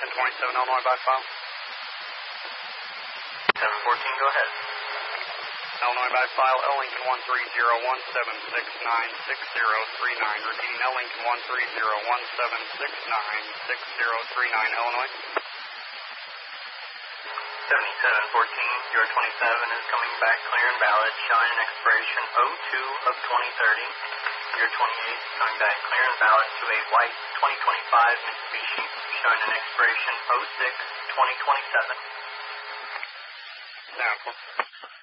1027 Illinois by file. 714, go ahead. Illinois by file, L Lincoln 13017696039. Repeating, L Lincoln 13017696039, Illinois. 7714, your 27 is coming back clear and valid, showing an expiration 02 of 2030. Your 28 is coming back clear and valid to a white 2025 Mitsubishi, showing an expiration 06 2027. Sample.